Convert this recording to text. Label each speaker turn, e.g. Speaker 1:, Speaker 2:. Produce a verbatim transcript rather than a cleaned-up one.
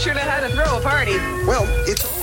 Speaker 1: sure know how to throw a party.
Speaker 2: Well, it's...